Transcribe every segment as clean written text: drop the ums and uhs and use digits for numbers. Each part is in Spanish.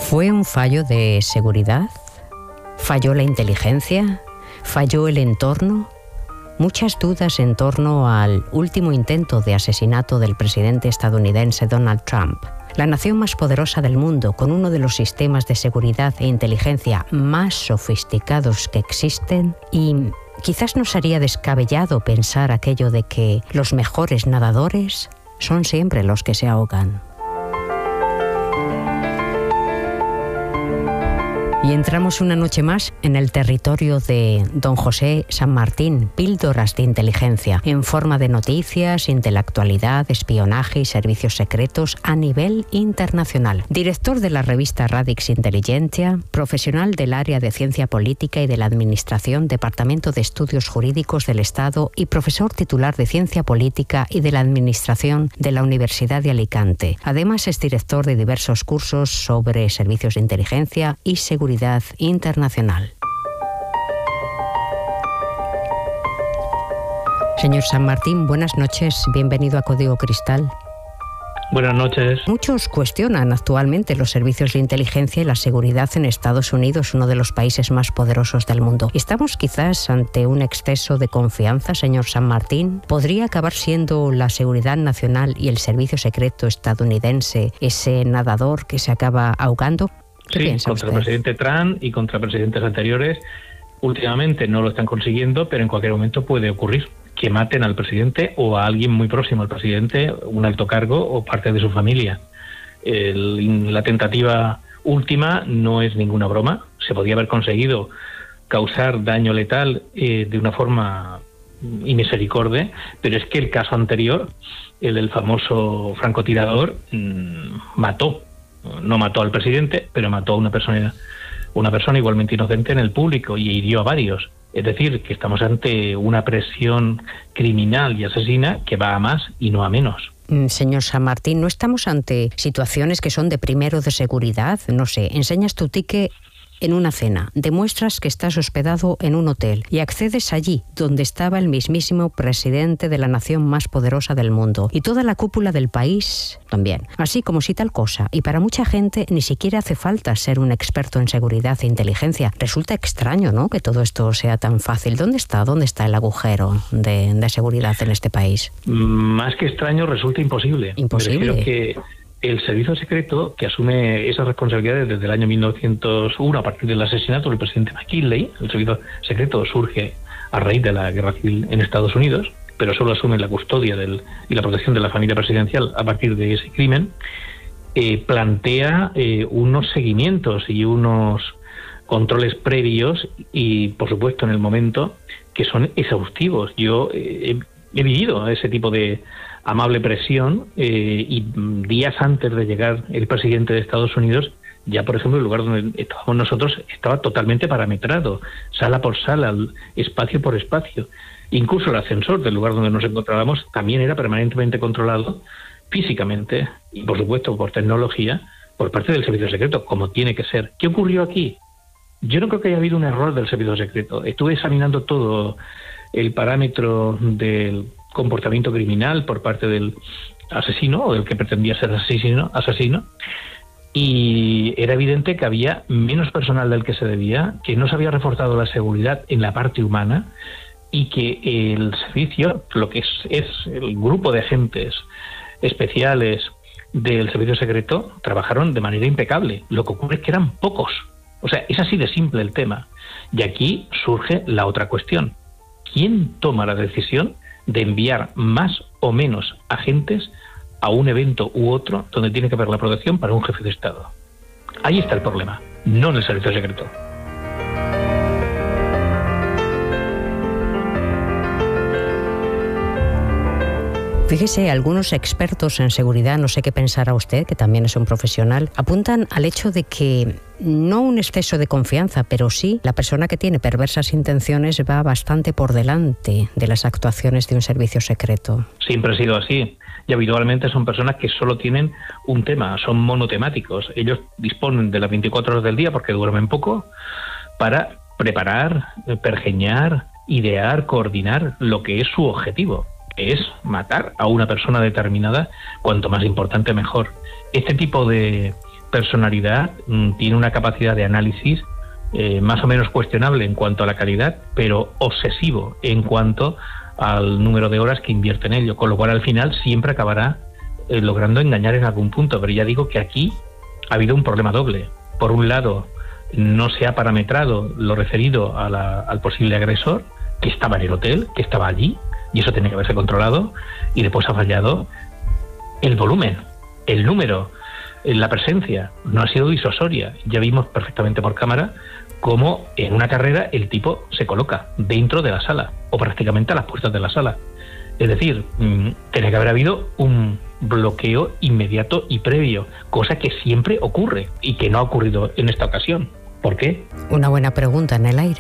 ¿Fue un fallo de seguridad? ¿Falló la inteligencia? ¿Falló el entorno? Muchas dudas en torno al último intento de asesinato del presidente estadounidense Donald Trump. La nación más poderosa del mundo, con uno de los sistemas de seguridad e inteligencia más sofisticados que existen, y quizás no sería descabellado pensar aquello de que los mejores nadadores son siempre los que se ahogan. Y entramos una noche más en el territorio de don José San Martín, píldoras de inteligencia, en forma de noticias, intelectualidad, espionaje y servicios secretos a nivel internacional. Director de la revista Radix Intelligentsia, profesional del área de ciencia política y de la administración, Departamento de Estudios Jurídicos del Estado y profesor titular de ciencia política y de la administración de la Universidad de Alicante. Además es director de diversos cursos sobre servicios de inteligencia y seguridad internacional. Señor San Martín, buenas noches. Bienvenido a Código Cristal. Buenas noches. Muchos cuestionan actualmente los servicios de inteligencia y la seguridad en Estados Unidos, uno de los países más poderosos del mundo. ¿Estamos quizás ante un exceso de confianza, señor San Martín? ¿Podría acabar siendo la seguridad nacional y el servicio secreto estadounidense ese nadador que se acaba ahogando? Sí, contra el presidente Trump y contra presidentes anteriores. Últimamente no lo están consiguiendo, pero en cualquier momento puede ocurrir que maten al presidente o a alguien muy próximo al presidente, un alto cargo o parte de su familia. La tentativa última no es ninguna broma. Se podía haber conseguido causar daño letal de una forma inmisericordia, pero es que el caso anterior, el del famoso francotirador, no mató al presidente, pero mató a una persona igualmente inocente en el público y hirió a varios. Es decir, que estamos ante una presión criminal y asesina que va a más y no a menos. Señor San Martín, ¿no estamos ante situaciones que son de primero de seguridad? No sé, enseñas tu ticket en una cena, demuestras que estás hospedado en un hotel y accedes allí donde estaba el mismísimo presidente de la nación más poderosa del mundo y toda la cúpula del país también, así como si tal cosa. Y para mucha gente ni siquiera hace falta ser un experto en seguridad e inteligencia. Resulta extraño, ¿no?, que todo esto sea tan fácil. ¿Dónde está el agujero de seguridad en este país? Más que extraño, resulta imposible. Imposible. Creo que el servicio secreto, que asume esas responsabilidades desde el año 1901 a partir del asesinato del presidente McKinley, el servicio secreto surge a raíz de la guerra civil en Estados Unidos, pero solo asume la custodia y la protección de la familia presidencial a partir de ese crimen, plantea unos seguimientos y unos controles previos y, por supuesto, en el momento, que son exhaustivos. Yo he vivido ese tipo de amable presión y días antes de llegar el presidente de Estados Unidos, ya por ejemplo el lugar donde estábamos nosotros estaba totalmente parametrado, sala por sala, espacio por espacio. Incluso el ascensor del lugar donde nos encontrábamos también era permanentemente controlado físicamente y por supuesto por tecnología por parte del servicio secreto, como tiene que ser. ¿Qué ocurrió aquí? Yo no creo que haya habido un error del servicio secreto. Estuve examinando todo el parámetro del comportamiento criminal por parte del asesino o del que pretendía ser asesino, y era evidente que había menos personal del que se debía, que no se había reforzado la seguridad en la parte humana y que el servicio, lo que es el grupo de agentes especiales del servicio secreto, trabajaron de manera impecable. Lo que ocurre es que eran pocos. O sea, es así de simple el tema. Y aquí surge la otra cuestión. ¿Quién toma la decisión de enviar más o menos agentes a un evento u otro donde tiene que haber la protección para un jefe de Estado? Ahí está el problema, no en el servicio secreto. Fíjese, algunos expertos en seguridad, no sé qué pensará usted, que también es un profesional, apuntan al hecho de que no un exceso de confianza, pero sí la persona que tiene perversas intenciones va bastante por delante de las actuaciones de un servicio secreto. Siempre ha sido así. Y habitualmente son personas que solo tienen un tema, son monotemáticos. Ellos disponen de las 24 horas del día, porque duermen poco, para preparar, pergeñar, idear, coordinar lo que es su objetivo. Es matar a una persona determinada, cuanto más importante mejor. Este tipo de personalidad, tiene una capacidad de análisis más o menos cuestionable en cuanto a la calidad, pero obsesivo en cuanto al número de horas que invierte en ello, con lo cual al final siempre acabará logrando engañar en algún punto. Pero ya digo que aquí ha habido un problema doble. Por un lado, no se ha parametrado lo referido al posible agresor, que estaba en el hotel, que estaba allí, y eso tenía que haberse controlado, y después ha fallado el volumen, el número, la presencia. No ha sido disuasoria. Ya vimos perfectamente por cámara cómo en una carrera el tipo se coloca dentro de la sala, o prácticamente a las puertas de la sala. Es decir, tenía que haber habido un bloqueo inmediato y previo, cosa que siempre ocurre y que no ha ocurrido en esta ocasión. ¿Por qué? Una buena pregunta en el aire.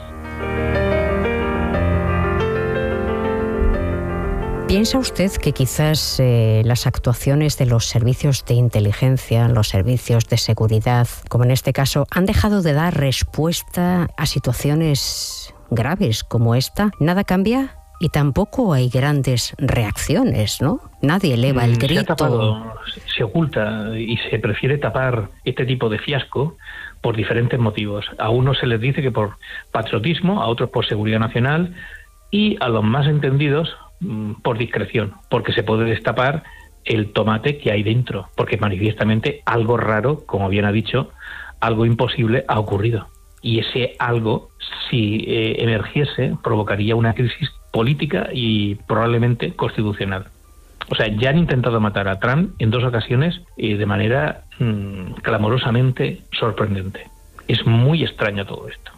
¿Piensa usted que quizás las actuaciones de los servicios de inteligencia, los servicios de seguridad, como en este caso, han dejado de dar respuesta a situaciones graves como esta? ¿Nada cambia? Y tampoco hay grandes reacciones, ¿no? Nadie eleva el grito. Se ha tapado, se oculta y se prefiere tapar este tipo de fiasco por diferentes motivos. A unos se les dice que por patriotismo, a otros por seguridad nacional y a los más entendidos por discreción, porque se puede destapar el tomate que hay dentro, porque manifiestamente algo raro, como bien ha dicho, algo imposible ha ocurrido. Y ese algo, si emergiese, provocaría una crisis política y probablemente constitucional. O sea, ya han intentado matar a Trump en 2 ocasiones de manera clamorosamente sorprendente. Es muy extraño todo esto.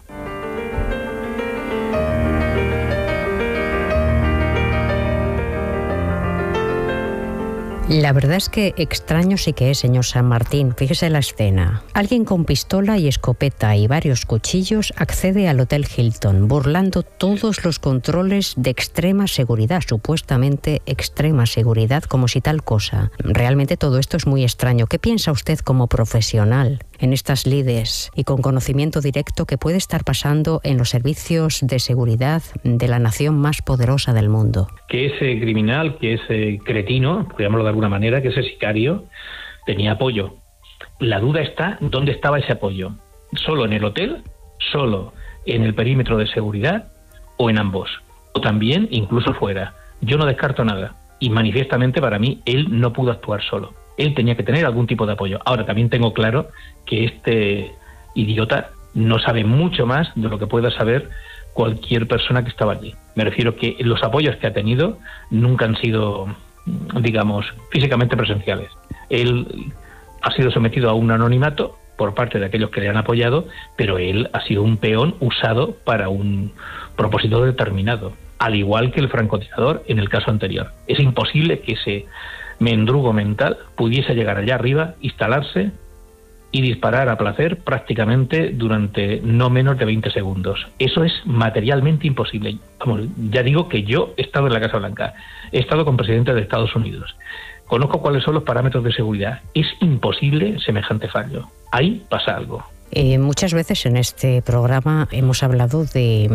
La verdad es que extraño sí que es, señor San Martín. Fíjese la escena. Alguien con pistola y escopeta y varios cuchillos accede al Hotel Hilton, burlando todos los controles de extrema seguridad, supuestamente extrema seguridad, como si tal cosa. Realmente todo esto es muy extraño. ¿Qué piensa usted como profesional en estas lides y con conocimiento directo que puede estar pasando en los servicios de seguridad de la nación más poderosa del mundo? Que ese criminal, que ese cretino, llamarlo de alguna manera, que ese sicario, tenía apoyo. La duda está dónde estaba ese apoyo. ¿Solo en el hotel? ¿Solo en el perímetro de seguridad? ¿O en ambos? O también incluso fuera. Yo no descarto nada. Y manifiestamente para mí él no pudo actuar solo. Él tenía que tener algún tipo de apoyo. Ahora también tengo claro que este idiota no sabe mucho más de lo que pueda saber cualquier persona que estaba allí. Me refiero que los apoyos que ha tenido nunca han sido, digamos, físicamente presenciales. Él ha sido sometido a un anonimato por parte de aquellos que le han apoyado, pero él ha sido un peón usado para un propósito determinado, al igual que el francotirador en el caso anterior. Es imposible que ese mendrugo mental pudiese llegar allá arriba, instalarse y disparar a placer prácticamente durante no menos de 20 segundos. Eso es materialmente imposible. Vamos, ya digo que yo he estado en la Casa Blanca, he estado con presidentes de Estados Unidos, conozco cuáles son los parámetros de seguridad. Es imposible semejante fallo. Ahí pasa algo. Muchas veces en este programa hemos hablado de,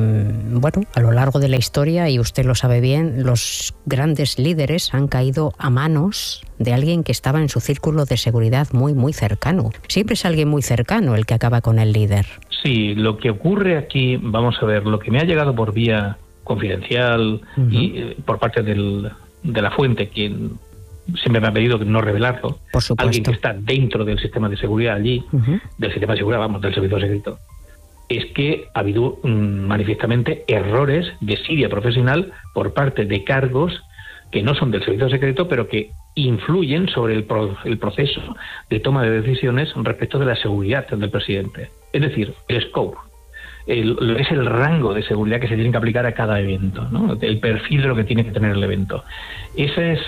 a lo largo de la historia, y usted lo sabe bien, los grandes líderes han caído a manos de alguien que estaba en su círculo de seguridad muy, muy cercano. Siempre es alguien muy cercano el que acaba con el líder. Sí, lo que ocurre aquí, vamos a ver, lo que me ha llegado por vía confidencial y por parte de la fuente, que siempre me ha pedido no revelarlo. Por supuesto. Alguien que está dentro del sistema de seguridad allí, del sistema de seguridad, del servicio secreto, es que ha habido manifiestamente errores de desidia profesional por parte de cargos que no son del servicio secreto, pero que influyen sobre el proceso de toma de decisiones respecto de la seguridad del presidente. Es decir, el scope. Es el rango de seguridad que se tiene que aplicar a cada evento, ¿no? El perfil de lo que tiene que tener el evento. Ese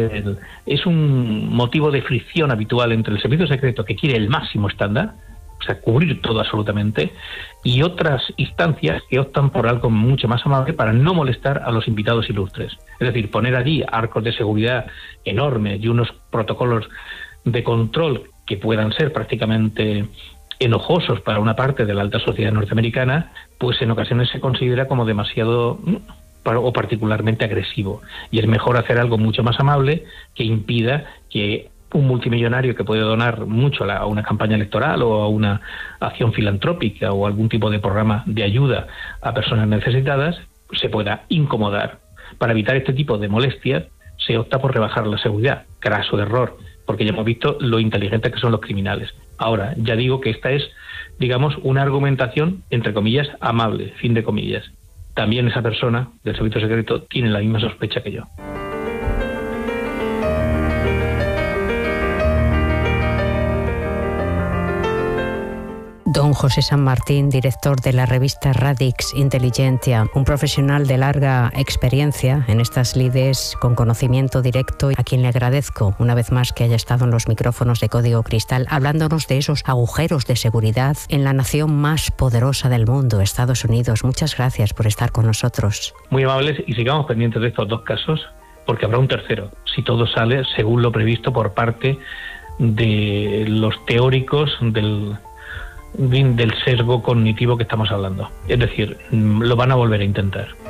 es un motivo de fricción habitual entre el servicio secreto, que quiere el máximo estándar, o sea, cubrir todo absolutamente, y otras instancias que optan por algo mucho más amable para no molestar a los invitados ilustres. Es decir, poner allí arcos de seguridad enormes y unos protocolos de control que puedan ser prácticamente enojosos para una parte de la alta sociedad norteamericana, pues en ocasiones se considera como demasiado o particularmente agresivo. Y es mejor hacer algo mucho más amable que impida que un multimillonario que puede donar mucho a una campaña electoral o a una acción filantrópica o algún tipo de programa de ayuda a personas necesitadas, se pueda incomodar. Para evitar este tipo de molestias, se opta por rebajar la seguridad. Craso error, porque ya hemos visto lo inteligentes que son los criminales. Ahora, ya digo que esta es, digamos, una argumentación, entre comillas, amable, fin de comillas. También esa persona del servicio secreto tiene la misma sospecha que yo. Don José San Martín, director de la revista Radix Intelligentsia, un profesional de larga experiencia en estas lides, con conocimiento directo, a quien le agradezco una vez más que haya estado en los micrófonos de Código Cristal, hablándonos de esos agujeros de seguridad en la nación más poderosa del mundo, Estados Unidos. Muchas gracias por estar con nosotros. Muy amables, y sigamos pendientes de estos dos casos, porque habrá un tercero, si todo sale según lo previsto por parte de los teóricos del sesgo cognitivo que estamos hablando. Es decir, lo van a volver a intentar.